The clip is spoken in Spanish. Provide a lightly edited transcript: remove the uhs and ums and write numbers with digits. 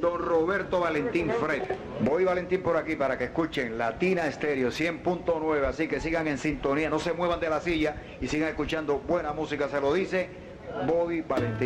don Roberto Valentín Fred. Voy Valentín por aquí para que escuchen Latina Estéreo 100.9, así que sigan en sintonía, no se muevan de la silla y sigan escuchando buena música, se lo dice Bobby Valentín.